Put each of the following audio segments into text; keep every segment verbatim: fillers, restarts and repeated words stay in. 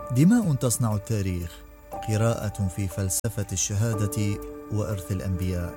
دماء تصنع التاريخ، قراءة في فلسفة الشهادة وإرث الأنبياء.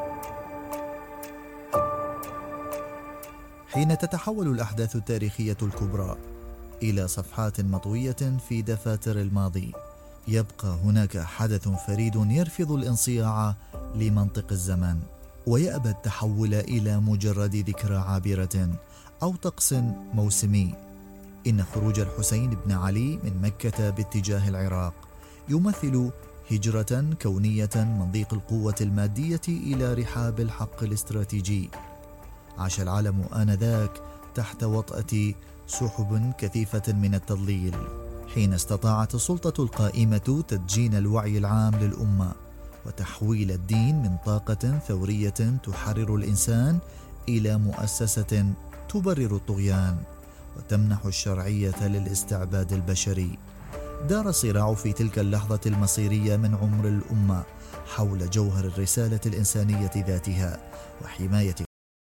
حين تتحول الأحداث التاريخية الكبرى إلى صفحات مطوية في دفاتر الماضي، يبقى هناك حدث فريد يرفض الانصياع لمنطق الزمن، ويأبى التحول إلى مجرد ذكرى عابرة أو طقس موسمي. إن خروج الحسين بن علي من مكة باتجاه العراق يمثل هجرة كونية من ضيق القوة المادية إلى رحاب الحق الاستراتيجي. عاش العالم آنذاك تحت وطأة سحب كثيفة من التضليل، حين استطاعت السلطة القائمة تدجين الوعي العام للأمة وتحويل الدين من طاقة ثورية تحرر الإنسان إلى مؤسسة تبرر الطغيان وتمنح الشرعية للاستعباد البشري. دار الصراع في تلك اللحظة المصيرية من عمر الأمة حول جوهر الرسالة الإنسانية ذاتها وحماية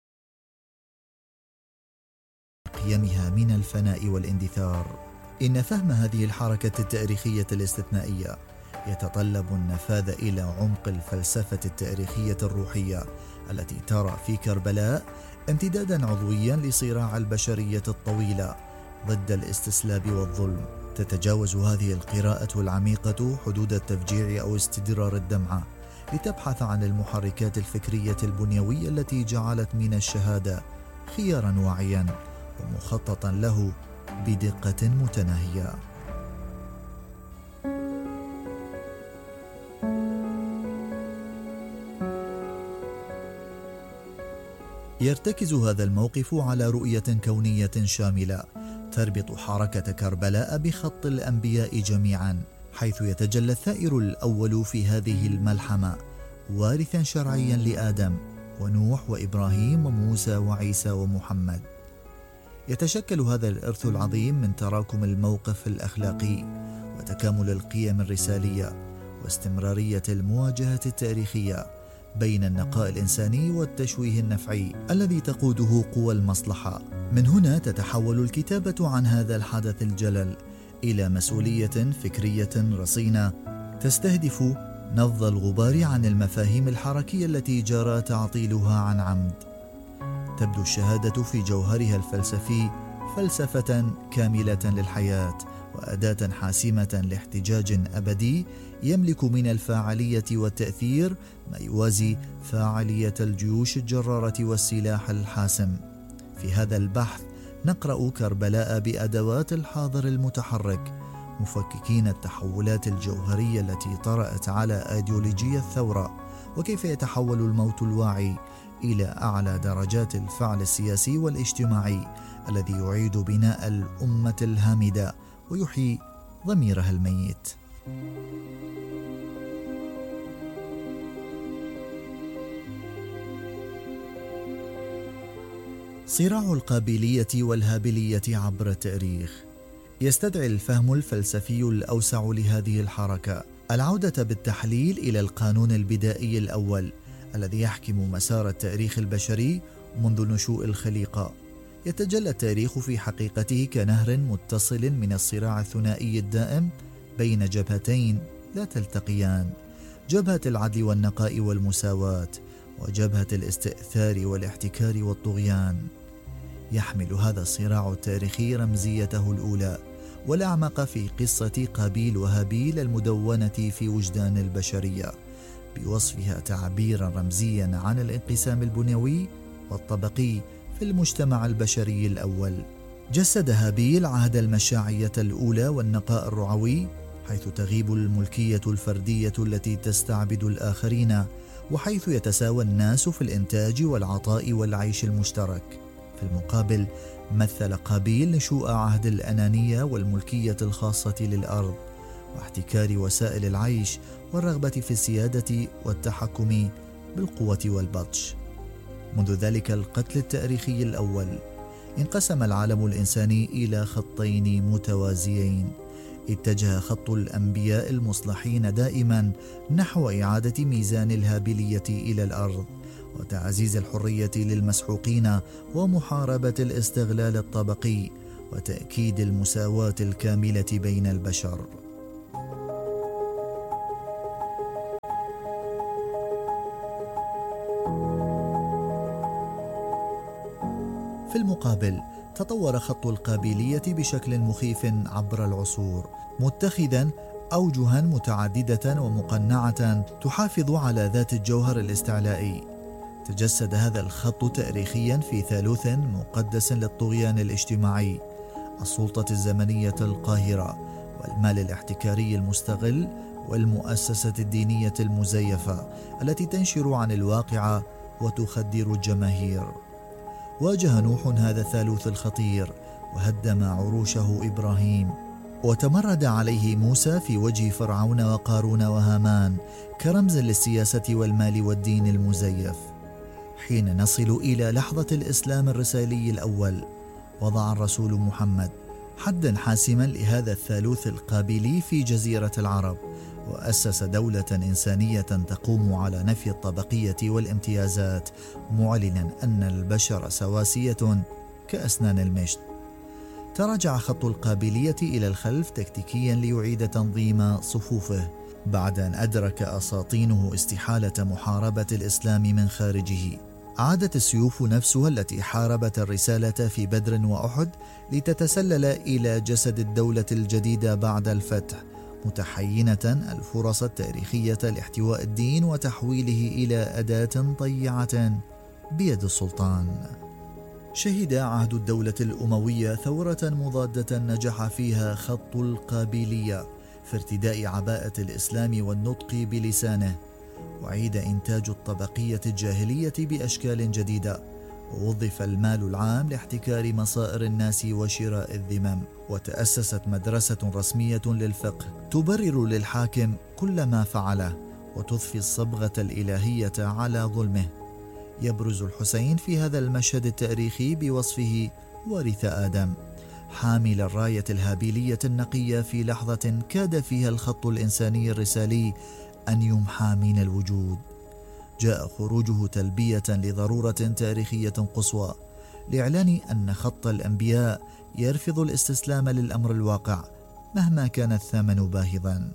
قيمها من الفناء والاندثار. إن فهم هذه الحركة التاريخية الاستثنائية يتطلب النفاذ إلى عمق الفلسفة التاريخية الروحية التي ترى في كربلاء امتدادا عضويا لصراع البشرية الطويلة ضد الاستسلاب والظلم. تتجاوز هذه القراءة العميقة حدود التفجيع أو استدرار الدمعة لتبحث عن المحركات الفكرية البنيوية التي جعلت من الشهادة خيارا واعيا ومخططا له بدقة متناهية. يرتكز هذا الموقف على رؤية كونية شاملة تربط حركة كربلاء بخط الأنبياء جميعا، حيث يتجلى الثائر الأول في هذه الملحمة وارثا شرعيا لآدم ونوح وإبراهيم وموسى وعيسى ومحمد. يتشكل هذا الإرث العظيم من تراكم الموقف الأخلاقي وتكامل القيم الرسالية واستمرارية المواجهة التاريخية بين النقاء الإنساني والتشويه النفعي الذي تقوده قوى المصلحة. من هنا تتحول الكتابة عن هذا الحدث الجلل إلى مسؤولية فكرية رصينة تستهدف نفض الغبار عن المفاهيم الحركية التي جرى تعطيلها عن عمد. تبدو الشهادة في جوهرها الفلسفي فلسفة كاملة للحياة وأداة حاسمة لاحتجاج أبدي يملك من الفاعلية والتأثير ما يوازي فاعلية الجيوش الجرارة والسلاح الحاسم. في هذا البحث نقرأ كربلاء بأدوات الحاضر المتحرك، مفككين التحولات الجوهرية التي طرأت على أيديولوجية الثورة، وكيف يتحول الموت الواعي إلى أعلى درجات الفعل السياسي والاجتماعي الذي يعيد بناء الأمة الهامدة ويحيي ضميرها الميت. صراع القابلية والهابلية عبر التاريخ يستدعي الفهم الفلسفي الأوسع لهذه الحركة العودة بالتحليل إلى القانون البدائي الأول الذي يحكم مسار التاريخ البشري منذ نشوء الخليقة. يتجلى التاريخ في حقيقته كنهر متصل من الصراع الثنائي الدائم بين جبهتين لا تلتقيان، جبهة العدل والنقاء والمساواة وجبهة الاستئثار والاحتكار والطغيان. يحمل هذا الصراع التاريخي رمزيته الأولى والأعمق في قصة قابيل وهابيل المدونة في وجدان البشرية، بوصفها تعبيرا رمزيا عن الانقسام البنيوي والطبقي في المجتمع البشري الأول. جسد هابيل عهد المشاعية الأولى والنقاء الرعوي، حيث تغيب الملكية الفردية التي تستعبد الآخرين، وحيث يتساوى الناس في الإنتاج والعطاء والعيش المشترك. في المقابل مثل قابيل نشوء عهد الأنانية والملكية الخاصة للأرض واحتكار وسائل العيش والرغبة في السيادة والتحكم بالقوة والبطش. منذ ذلك القتل التاريخي الأول انقسم العالم الإنساني إلى خطين متوازيين. اتجه خط الأنبياء المصلحين دائما نحو إعادة ميزان الهابلية إلى الأرض وتعزيز الحرية للمسحوقين ومحاربة الاستغلال الطبقي، وتأكيد المساواة الكاملة بين البشر. في المقابل، تطور خط القابلية بشكل مخيف عبر العصور، متخذا أوجها متعددة ومقنعة تحافظ على ذات الجوهر الاستعلائي. تجسد هذا الخط تاريخيا في ثالوث مقدس للطغيان الاجتماعي، السلطة الزمنية القاهرة، والمال الاحتكاري المستغل، والمؤسسة الدينية المزيفة التي تنشر عن الواقع وتخدر الجماهير. واجه نوح هذا الثالوث الخطير وهدم عروشه إبراهيم، وتمرد عليه موسى في وجه فرعون وقارون وهامان كرمز للسياسة والمال والدين المزيف. حين نصل إلى لحظة الإسلام الرسالي الأول، وضع الرسول محمد حداً حاسماً لهذا الثالوث القابلي في جزيرة العرب، وأسس دولة إنسانية تقوم على نفي الطبقية والامتيازات، معلناً أن البشر سواسية كأسنان المشط. تراجع خط القابلية إلى الخلف تكتيكياً ليعيد تنظيم صفوفه، بعد أن أدرك أساطينه استحالة محاربة الإسلام من خارجه. عادت السيوف نفسها التي حاربت الرسالة في بدر وأحد لتتسلل إلى جسد الدولة الجديدة بعد الفتح، متحينة الفرص التاريخية لاحتواء الدين وتحويله إلى أداة طيعة بيد السلطان. شهد عهد الدولة الأموية ثورة مضادة نجح فيها خط القابلية في ارتداء عباءة الإسلام والنطق بلسانه، وعيد إنتاج الطبقية الجاهلية بأشكال جديدة، ووظف المال العام لاحتكار مصائر الناس وشراء الذمم، وتأسست مدرسة رسمية للفقه تبرر للحاكم كل ما فعله وتضفي الصبغة الإلهية على ظلمه. يبرز الحسين في هذا المشهد التاريخي بوصفه وارث آدم، حامل الراية الهابيلية النقية في لحظة كاد فيها الخط الإنساني الرسالي أن يمحى من الوجود. جاء خروجه تلبية لضرورة تاريخية قصوى، لإعلان أن خط الأنبياء يرفض الاستسلام للأمر الواقع مهما كان الثمن باهظا.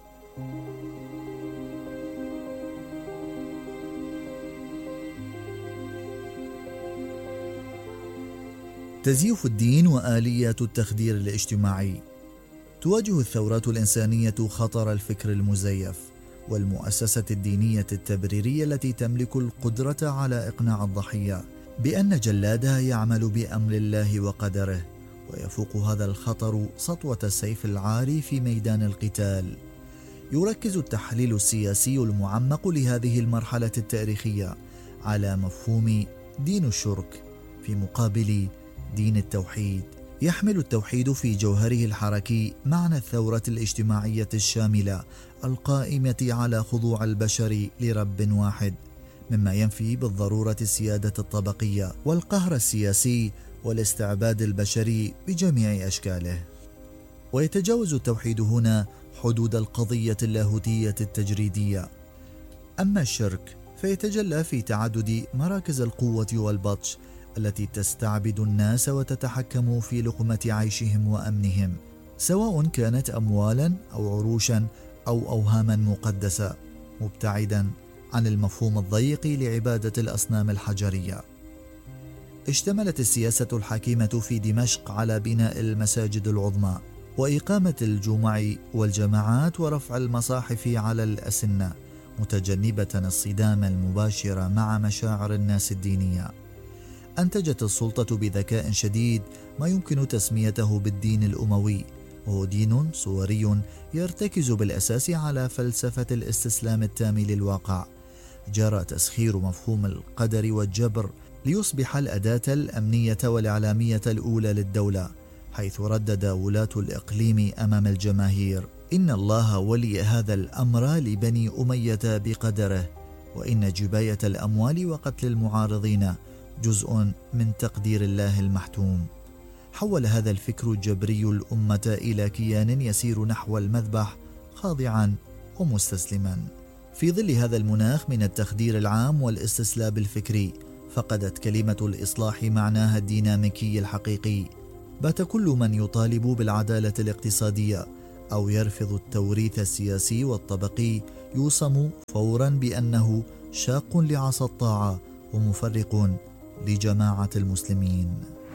تزييف الدين وآليات التخدير الاجتماعي. تواجه الثورات الإنسانية خطر الفكر المزيف والمؤسسة الدينية التبريرية التي تملك القدرة على إقناع الضحية بأن جلادها يعمل بأمر الله وقدره، ويفوق هذا الخطر سطوة السيف العاري في ميدان القتال. يركز التحليل السياسي المعمق لهذه المرحلة التاريخية على مفهوم دين الشرك في مقابل دين التوحيد. يحمل التوحيد في جوهره الحركي معنى الثورة الاجتماعية الشاملة القائمة على خضوع البشر لرب واحد، مما ينفي بالضرورة السيادة الطبقية والقهر السياسي والاستعباد البشري بجميع أشكاله. ويتجاوز التوحيد هنا حدود القضية اللاهوتية التجريدية. أما الشرك فيتجلى في تعدد مراكز القوة والبطش التي تستعبد الناس وتتحكم في لقمة عيشهم وأمنهم، سواء كانت أموالا أو عروشا أو أوهاما مقدسة، مبتعدا عن المفهوم الضيق لعبادة الأصنام الحجرية. اشتملت السياسة الحاكمة في دمشق على بناء المساجد العظمى وإقامة الجمع والجماعات ورفع المصاحف على الأسنة، متجنبة الصدام المباشر مع مشاعر الناس الدينية. أنتجت السلطة بذكاء شديد ما يمكن تسميته بالدين الأموي، وهو دين صوري يرتكز بالأساس على فلسفة الاستسلام التام للواقع. جرى تسخير مفهوم القدر والجبر ليصبح الأداة الأمنية والإعلامية الأولى للدولة، حيث ردد ولاة الإقليم أمام الجماهير: إن الله ولي هذا الأمر لبني أمية بقدره، وإن جباية الأموال وقتل المعارضين جزء من تقدير الله المحتوم. حول هذا الفكر الجبري الأمة إلى كيان يسير نحو المذبح خاضعا ومستسلما. في ظل هذا المناخ من التخدير العام والاستسلاب الفكري، فقدت كلمة الإصلاح معناها الديناميكي الحقيقي، بات كل من يطالب بالعدالة الاقتصادية أو يرفض التوريث السياسي والطبقي يوصم فورا بأنه شاق لعصا الطاعة ومفرق لجماعة المسلمين.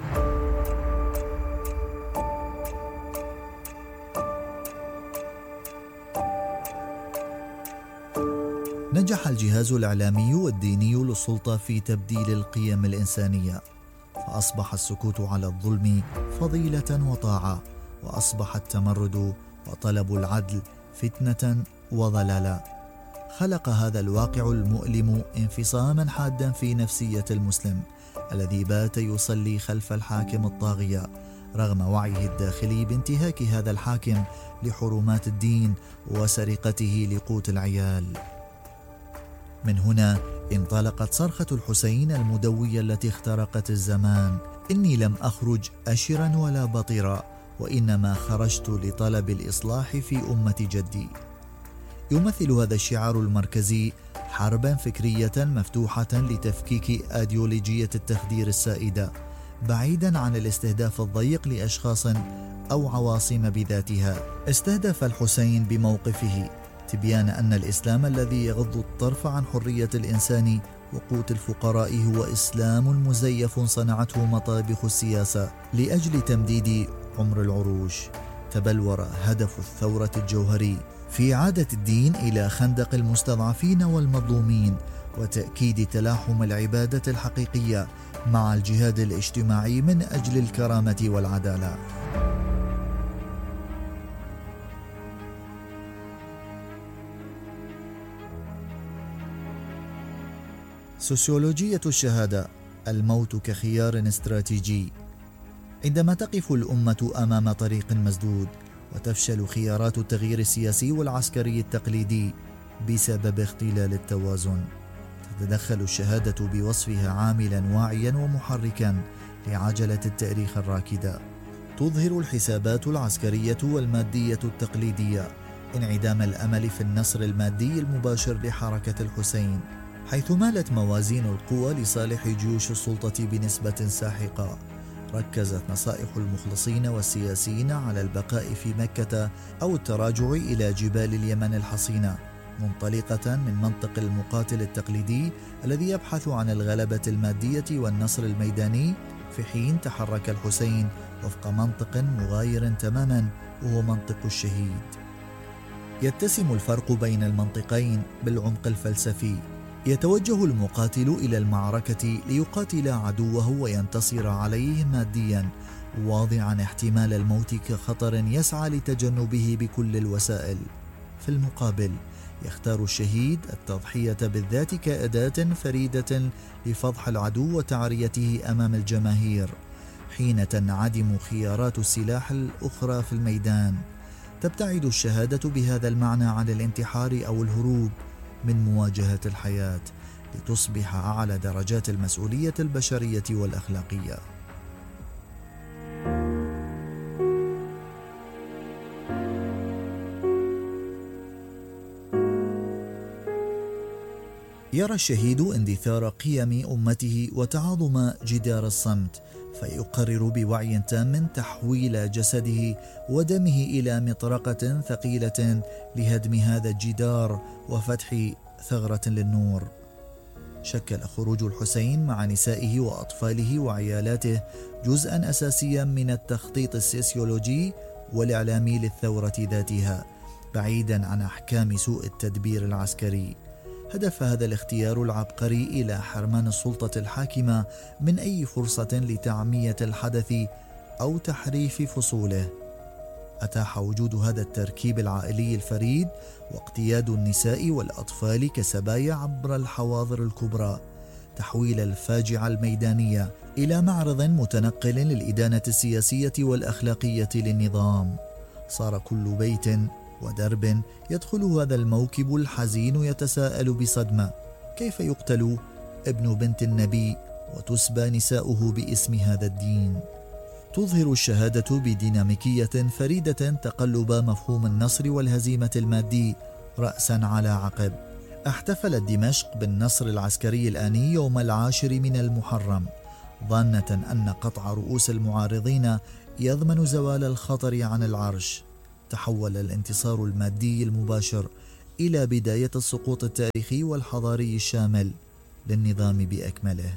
نجح الجهاز الإعلامي والديني للسلطة في تبديل القيم الإنسانية، فأصبح السكوت على الظلم فضيلة وطاعة، وأصبح التمرد وطلب العدل فتنة وضلالة. خلق هذا الواقع المؤلم انفصاما حادا في نفسية المسلم الذي بات يصلي خلف الحاكم الطاغية رغم وعيه الداخلي بانتهاك هذا الحاكم لحرمات الدين وسرقته لقوت العيال. من هنا انطلقت صرخة الحسين المدوية التي اخترقت الزمان: إني لم أخرج أشرا ولا بطرا، وإنما خرجت لطلب الإصلاح في أمة جدي. يمثل هذا الشعار المركزي حربا فكرية مفتوحة لتفكيك أيديولوجية التخدير السائدة، بعيدا عن الاستهداف الضيق لأشخاص أو عواصم بذاتها. استهدف الحسين بموقفه تبيان أن الإسلام الذي يغض الطرف عن حرية الإنسان وقوت الفقراء هو إسلام مزيف صنعته مطابخ السياسة لأجل تمديد عمر العروش. تبلور هدف الثورة الجوهري في إعادة الدين إلى خندق المستضعفين والمظلومين وتأكيد تلاحم العبادة الحقيقية مع الجهاد الاجتماعي من أجل الكرامة والعدالة. سوسيولوجية الشهادة: الموت كخيار استراتيجي. عندما تقف الأمة أمام طريق مسدود وتفشل خيارات التغيير السياسي والعسكري التقليدي بسبب اختلال التوازن، تتدخل الشهادة بوصفها عاملا واعيا ومحركا لعجلة التاريخ الراكدة. تظهر الحسابات العسكرية والمادية التقليدية انعدام الأمل في النصر المادي المباشر لحركة الحسين، حيث مالت موازين القوى لصالح جيوش السلطة بنسبة ساحقة. ركزت نصائح المخلصين والسياسيين على البقاء في مكة أو التراجع إلى جبال اليمن الحصينة، منطلقة من منطق المقاتل التقليدي الذي يبحث عن الغلبة المادية والنصر الميداني، في حين تحرك الحسين وفق منطق مغاير تماما وهو منطق الشهيد. يتسم الفرق بين المنطقين بالعمق الفلسفي. يتوجه المقاتل إلى المعركة ليقاتل عدوه وينتصر عليه ماديا، واضعا احتمال الموت كخطر يسعى لتجنبه بكل الوسائل. في المقابل يختار الشهيد التضحية بالذات كأداة فريدة لفضح العدو وتعريته أمام الجماهير، حين تنعدم خيارات السلاح الأخرى في الميدان. تبتعد الشهادة بهذا المعنى عن الانتحار أو الهروب من مواجهة الحياة، لتصبح أعلى درجات المسؤولية البشرية والأخلاقية. يرى الشهيد اندثار قيم أمته وتعاظم جدار الصمت، فيقرر بوعي تام تحويل جسده ودمه إلى مطرقة ثقيلة لهدم هذا الجدار وفتح ثغرة للنور. شكل خروج الحسين مع نسائه وأطفاله وعيالاته جزءا أساسيا من التخطيط السيسيولوجي والإعلامي للثورة ذاتها، بعيدا عن أحكام سوء التدبير العسكري. هدف هذا الاختيار العبقري إلى حرمان السلطة الحاكمة من أي فرصة لتعمية الحدث أو تحريف فصوله. أتاح وجود هذا التركيب العائلي الفريد واقتياد النساء والأطفال كسبايا عبر الحواضر الكبرى تحويل الفاجعة الميدانية إلى معرض متنقل للإدانة السياسية والأخلاقية للنظام. صار كل بيت ودرب يدخل هذا الموكب الحزين يتساءل بصدمة: كيف يقتل ابن بنت النبي وتسبى نساؤه باسم هذا الدين؟ تظهر الشهادة بديناميكية فريدة تقلب مفهوم النصر والهزيمة المادي رأسا على عقب. احتفلت دمشق بالنصر العسكري الآني يوم العاشر من المحرم، ظانة أن قطع رؤوس المعارضين يضمن زوال الخطر عن العرش، تحول الانتصار المادي المباشر إلى بداية السقوط التاريخي والحضاري الشامل للنظام بأكمله.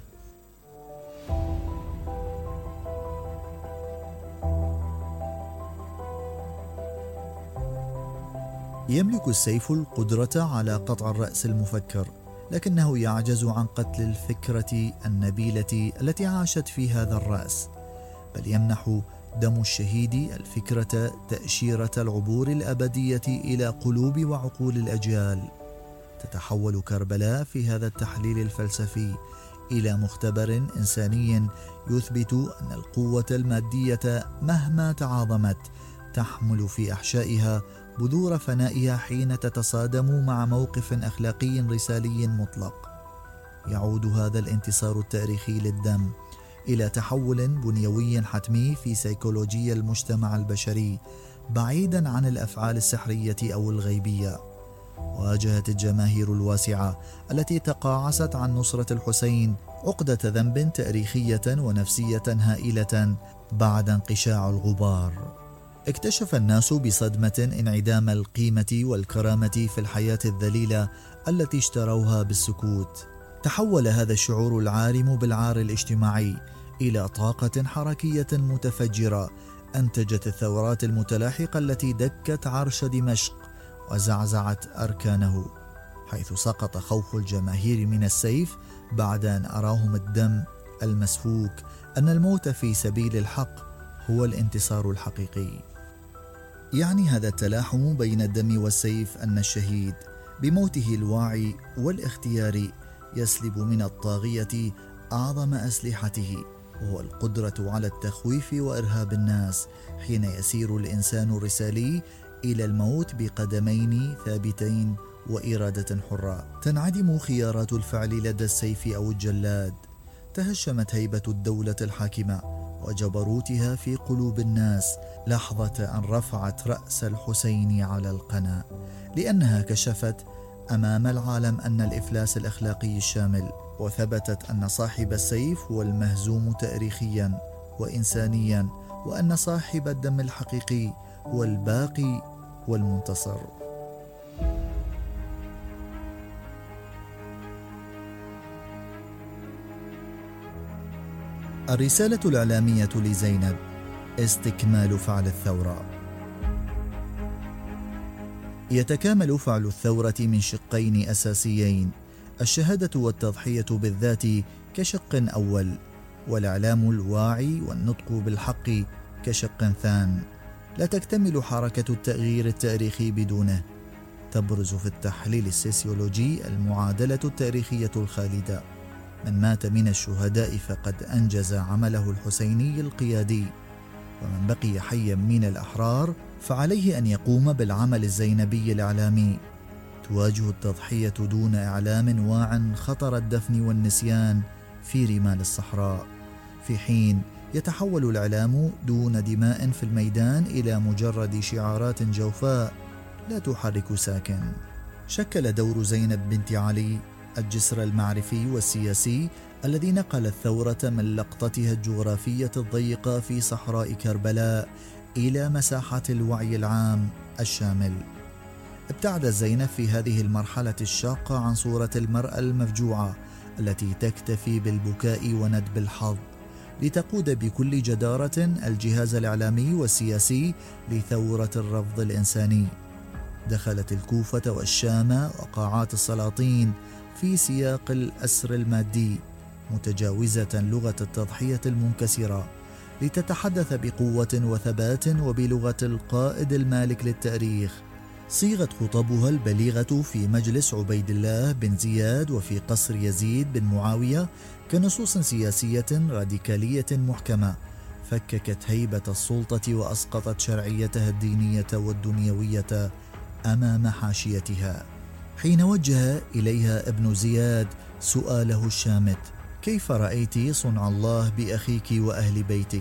يملك السيف القدرة على قطع الرأس المفكر، لكنه يعجز عن قتل الفكرة النبيلة التي عاشت في هذا الرأس، بل يمنح دم الشهيد الفكرة تأشيرة العبور الأبدية إلى قلوب وعقول الأجيال. تتحول كربلاء في هذا التحليل الفلسفي إلى مختبر إنساني يثبت أن القوة المادية مهما تعاظمت تحمل في أحشائها بذور فنائها حين تتصادم مع موقف أخلاقي رسالي مطلق. يعود هذا الانتصار التاريخي للدم إلى تحول بنيوي حتمي في سيكولوجيا المجتمع البشري بعيدا عن الأفعال السحرية أو الغيبية. واجهت الجماهير الواسعة التي تقاعست عن نصرة الحسين عقدة ذنب تاريخية ونفسية هائلة بعد انقشاع الغبار. اكتشف الناس بصدمة انعدام القيمة والكرامة في الحياة الذليلة التي اشتروها بالسكوت. تحول هذا الشعور العارم بالعار الاجتماعي إلى طاقة حركية متفجرة أنتجت الثورات المتلاحقة التي دكت عرش دمشق وزعزعت أركانه، حيث سقط خوف الجماهير من السيف بعد أن أراهم الدم المسفوك أن الموت في سبيل الحق هو الانتصار الحقيقي. يعني هذا التلاحم بين الدم والسيف أن الشهيد بموته الواعي والاختياري يسلب من الطاغية أعظم أسلحته، وهو القدرة على التخويف وإرهاب الناس حين يسير الإنسان الرسالي إلى الموت بقدمين ثابتين وإرادة حرة. تنعدم خيارات الفعل لدى السيف أو الجلاد. تهشمت هيبة الدولة الحاكمة وجبروتها في قلوب الناس لحظة أن رفعت رأس الحسين على القنا، لأنها كشفت أمام العالم أن الإفلاس الأخلاقي الشامل، وثبتت أن صاحب السيف هو المهزوم تاريخيا وإنسانيا، وأن صاحب الدم الحقيقي هو الباقي والمنتصر. الرسالة الإعلامية لزينب: استكمال فعل الثورة. يتكامل فعل الثورة من شقين أساسيين: الشهادة والتضحية بالذات كشق أول، والإعلام الواعي والنطق بالحق كشق ثان. لا تكتمل حركة التغيير التاريخي بدونه. تبرز في التحليل السيسيولوجي المعادلة التاريخية الخالدة: من مات من الشهداء فقد أنجز عمله الحسيني القيادي، ومن بقي حيا من الأحرار فعليه أن يقوم بالعمل الزينبي الإعلامي. تواجه التضحية دون إعلام واع خطر الدفن والنسيان في رمال الصحراء، في حين يتحول الإعلام دون دماء في الميدان إلى مجرد شعارات جوفاء لا تحرك ساكن. شكل دور زينب بنت علي الجسر المعرفي والسياسي الذي نقل الثورة من لقطتها الجغرافية الضيقة في صحراء كربلاء إلى مساحة الوعي العام الشامل. ابتعدت زينب في هذه المرحلة الشاقة عن صورة المرأة المفجوعة التي تكتفي بالبكاء وندب الحظ، لتقود بكل جدارة الجهاز الإعلامي والسياسي لثورة الرفض الإنساني. دخلت الكوفة والشام وقاعات السلاطين في سياق الأسر المادي، متجاوزة لغة التضحية المنكسرة، لتتحدث بقوة وثبات وبلغة القائد المالك للتاريخ. صيغت خطبها البليغة في مجلس عبيد الله بن زياد وفي قصر يزيد بن معاوية كنصوص سياسية راديكالية محكمة، فككت هيبة السلطة وأسقطت شرعيتها الدينية والدنيوية أمام حاشيتها. حين وجه إليها ابن زياد سؤاله الشامت: كيف رأيت صنع الله بأخيك وأهل بيتك؟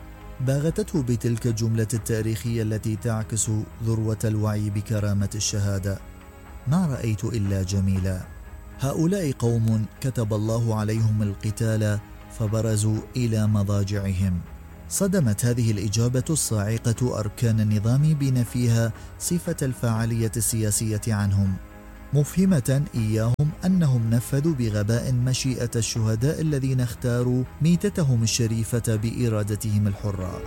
باغتته بتلك الجملة التاريخية التي تعكس ذروة الوعي بكرامة الشهادة: ما رأيت إلا جميلا. هؤلاء قوم كتب الله عليهم القتال فبرزوا إلى مضاجعهم، صدمت هذه الإجابة الصاعقة أركان النظام بنفيها صفة الفاعلية السياسية عنهم، مفهمة إياهم أنهم نفذوا بغباء مشيئة الشهداء الذين اختاروا ميتتهم الشريفة بإرادتهم الحرة.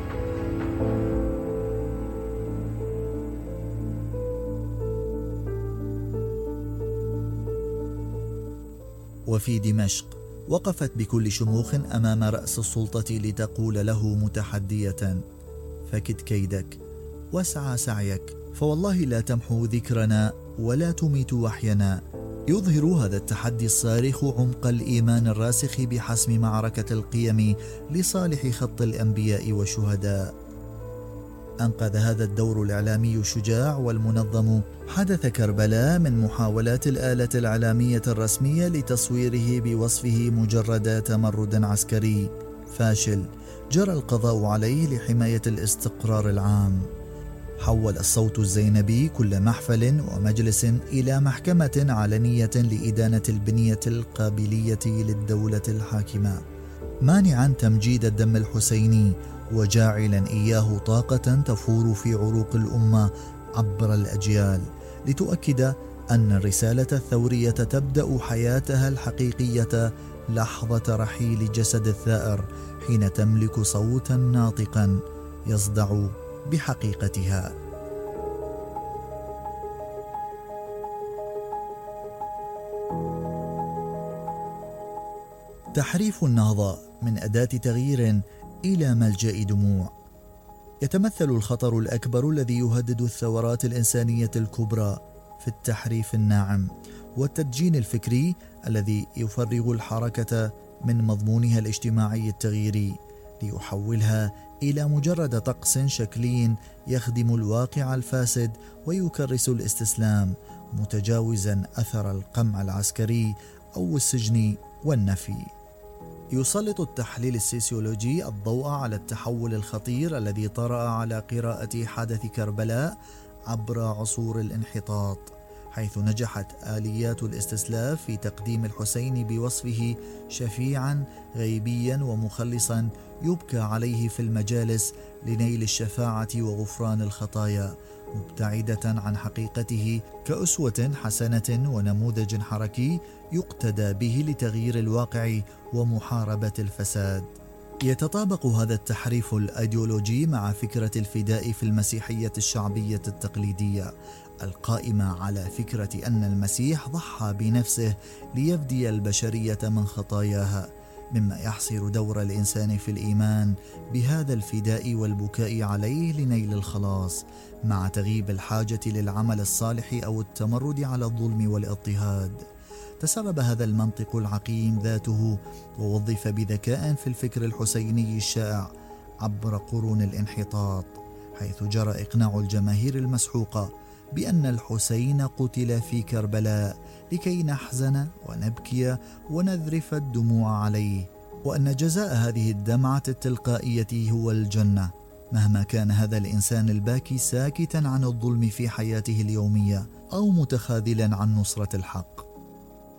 وفي دمشق وقفت بكل شموخ أمام رأس السلطة لتقول له متحدية: فكد كيدك واسعى سعيك، فوالله لا تمحو ذكرنا ولا تميت وحينا. يظهر هذا التحدي الصارخ عمق الإيمان الراسخ بحسم معركة القيم لصالح خط الأنبياء والشهداء. أنقذ هذا الدور الإعلامي الشجاع والمنظم حدث كربلاء من محاولات الآلة الإعلامية الرسمية لتصويره بوصفه مجرد تمرد عسكري فاشل جرى القضاء عليه لحماية الاستقرار العام. حول الصوت الزينبي كل محفل ومجلس إلى محكمة علنية لإدانة البنية القابلية للدولة الحاكمة، مانعا تمجيد الدم الحسيني وجاعلا إياه طاقة تفور في عروق الأمة عبر الأجيال، لتؤكد أن الرسالة الثورية تبدأ حياتها الحقيقية لحظة رحيل جسد الثائر، حين تملك صوتا ناطقا يصدع بحقيقتها. تحريف النهضة من أداة تغيير إلى ملجأ دموع. يتمثل الخطر الأكبر الذي يهدد الثورات الإنسانية الكبرى في التحريف الناعم والتدجين الفكري الذي يفرغ الحركة من مضمونها الاجتماعي التغييري ليحولها إلى مجرد طقس شكلي يخدم الواقع الفاسد ويكرس الاستسلام، متجاوزا أثر القمع العسكري أو السجن والنفي. يسلط التحليل السيسيولوجي الضوء على التحول الخطير الذي طرأ على قراءة حدث كربلاء عبر عصور الانحطاط، حيث نجحت آليات الاستسلاف في تقديم الحسين بوصفه شفيعا غيبيا ومخلصا يبكى عليه في المجالس لنيل الشفاعة وغفران الخطايا، مبتعدة عن حقيقته كأسوة حسنة ونموذج حركي يقتدى به لتغيير الواقع ومحاربة الفساد. يتطابق هذا التحريف الأيديولوجي مع فكرة الفداء في المسيحية الشعبية التقليدية القائمة على فكرة أن المسيح ضحى بنفسه ليفدي البشرية من خطاياها، مما يحصر دور الإنسان في الإيمان بهذا الفداء والبكاء عليه لنيل الخلاص، مع تغيب الحاجة للعمل الصالح أو التمرد على الظلم والاضطهاد. تسرب هذا المنطق العقيم ذاته ووظف بذكاء في الفكر الحسيني الشائع عبر قرون الانحطاط، حيث جرى إقناع الجماهير المسحوقة بأن الحسين قتل في كربلاء لكي نحزن ونبكي ونذرف الدموع عليه، وأن جزاء هذه الدمعة التلقائية هو الجنة، مهما كان هذا الإنسان الباكي ساكتا عن الظلم في حياته اليومية أو متخاذلا عن نصرة الحق.